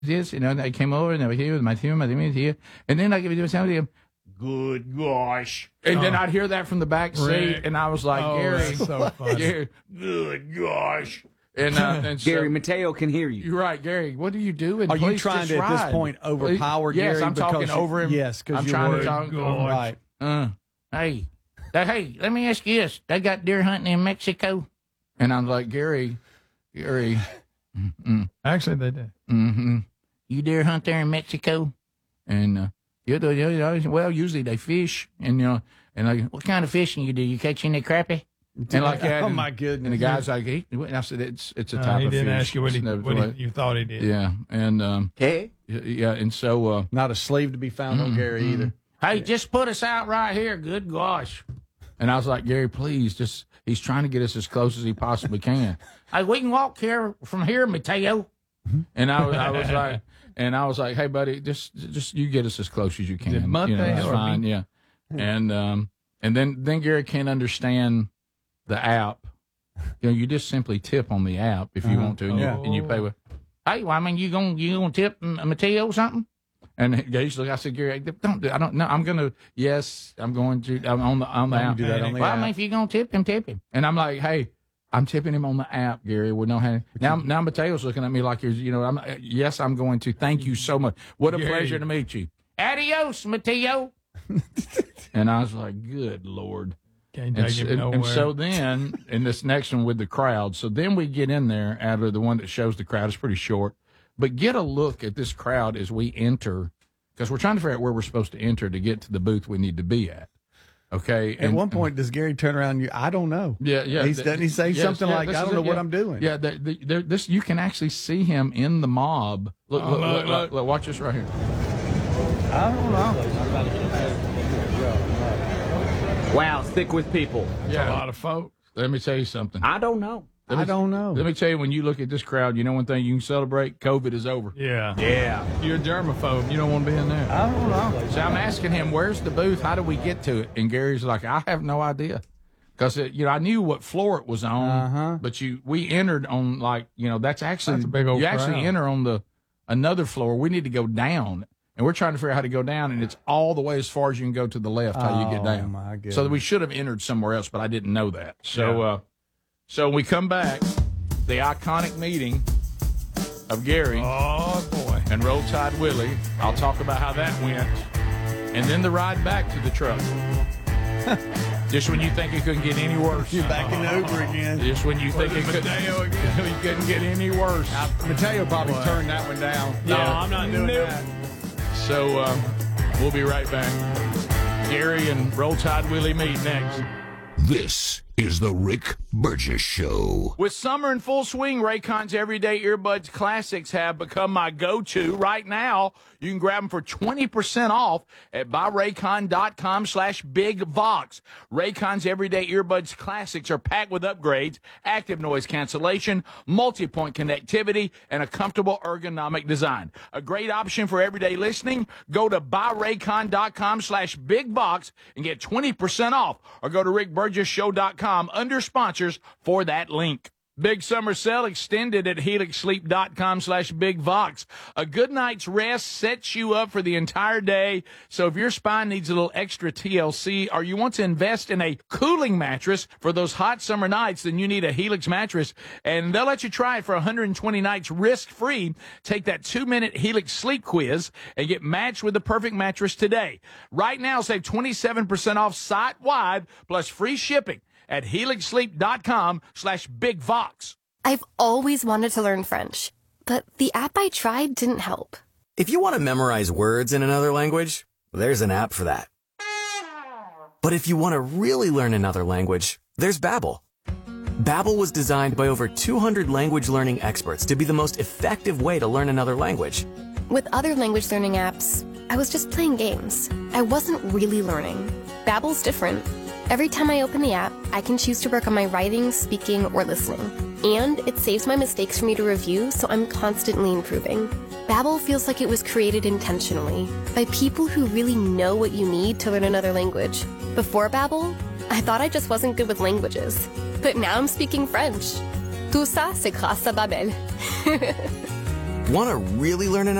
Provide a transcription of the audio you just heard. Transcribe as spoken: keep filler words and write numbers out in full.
this, you know, and I came over and I was here with my team, my team is here. And then I give it to somebody, good gosh. And oh. then I'd hear that from the back seat, Rick. and I was like, oh, Gary, so funny. Gary, good gosh. And, uh, and Gary, so, Mateo can hear you. You're right, Gary. What are you doing? Are Please you trying to, ride. at this point, overpower yes, Gary? Yes, I'm talking you, over him. Yes, because I'm you're trying worried. to talk to him. Right. Uh, hey, that, hey, let me ask you this. They got deer hunting in Mexico? And I'm like, Gary, Gary. Mm-mm. Actually, they did. Mm-hmm. You deer hunt there in Mexico? And, uh, you know, you know, well, usually they fish. And, you know, and like, what kind of fishing you do? You catch any crappie? And like that. Oh, and, my goodness. And the guy's like, he, and I said, it's it's a Uh, type he of fish. didn't ask you what, he, It's never- what he, you thought he did. Yeah. And, um, Hey? yeah, and so, uh, Not a slave to be found on Gary either. hey, just put us out right here. Good gosh. And I was like, Gary, please, just, he's trying to get us as close as he possibly can. Hey, we can walk here from here, Mateo. And I, was- I was like, and I was like, hey, buddy, just, just you get us as close as you can. Is it Monday you know, that's or fine, me? yeah. And, um, and then, then Gary can't understand the app. You know, you just simply tip on the app if you Uh-huh. want to, and, Yeah. you, and you pay with, hey, well, I mean, you gonna, you gonna tip mm, Mateo something? And Gary's like, I said, Gary, don't do, I don't know. I'm going to, yes, I'm going to, I'm on the, on the You app. do that on the well, app. I mean, if you're going to tip him, tip him. And I'm like, hey, I'm tipping him on the app, Gary. We don't have, now, now Mateo's looking at me like, you're, you know, I'm, yes, I'm going to. Thank you so much. What a Gary. pleasure to meet you. Adios, Mateo. And I was like, good Lord. Can't And, take him and, nowhere. and so then, in this next one with the crowd, so then we get in there, out of the one that shows the crowd is pretty short, but get a look at this crowd as we enter, because we're trying to figure out where we're supposed to enter to get to the booth we need to be at. Okay. At one point, does Gary turn around and you? I don't know. Yeah, yeah. He's, doesn't he say yes, something yeah, like, this I is don't know it, what yeah. I'm doing? Yeah, the, the, the, this you can actually see him in the mob. Look, Oh, look, look, look, look. look, look, watch this right here. I don't know. Wow, thick with people. yeah. a lot of folks. Let me tell you something. I don't know. Let me- I don't know. Let me tell you, when you look at this crowd, you know one thing you can celebrate? COVID is over. Yeah. Yeah. You're a germaphobe. You don't want to be in there. I don't know. So I'm asking him, where's the booth? How do we get to it? And Gary's like, I have no idea. Because, you know, I knew what floor it was on, Uh-huh. but you we entered on, like, you know, that's actually, That's a big old you actually crowd. enter on the another floor. We need to go down. And we're trying to figure out how to go down, and it's all the way as far as you can go to the left, how you get Oh, down. my goodness. So we should have entered somewhere else, but I didn't know that. So, Yeah. uh, so we come back, the iconic meeting of Gary Oh, boy. and Roll Tide Willie. I'll talk about how that went. And then the ride back to the truck. Just when you think it couldn't get any worse. You're back in the Uber again. Just when you think it couldn't, Mateo again. it couldn't get any worse. Mateo probably turned that one down. No, I'm not doing that. So um, we'll be right back. Gary and Roll Tide Willie meet next. This is the Rick Burgess Show. With summer in full swing, Raycon's Everyday Earbuds Classics have become my go-to. Right now, you can grab them for twenty percent off at buyraycon.com slash bigvox. Raycon's Everyday Earbuds Classics are packed with upgrades, active noise cancellation, multi-point connectivity, and a comfortable ergonomic design. A great option for everyday listening. Go to buyraycon.com slash bigvox and get twenty percent off, or go to rick burgess show dot com under sponsors for that link. Big summer sale extended at helix sleep dot com slash bigvox. A good night's rest sets you up for the entire day. So if your spine needs a little extra T L C, or you want to invest in a cooling mattress for those hot summer nights, then you need a Helix mattress. And they'll let you try it for one hundred twenty nights risk-free. Take that two-minute Helix sleep quiz and get matched with the perfect mattress today. Right now, save twenty-seven percent off site-wide plus free shipping at helix sleep dot com slash bigvox. I've always wanted to learn French, but the app I tried didn't help. If you want to memorize words in another language, there's an app for that. But if you want to really learn another language, there's Babbel. Babbel was designed by over two hundred language learning experts to be the most effective way to learn another language. With other language learning apps, I was just playing games. I wasn't really learning. Babbel's different. Every time I open the app, I can choose to work on my writing, speaking, or listening. And it saves my mistakes for me to review, so I'm constantly improving. Babbel feels like it was created intentionally by people who really know what you need to learn another language. Before Babbel, I thought I just wasn't good with languages. But now I'm speaking French. Tout ça, c'est grâce à Babbel. Want to really learn another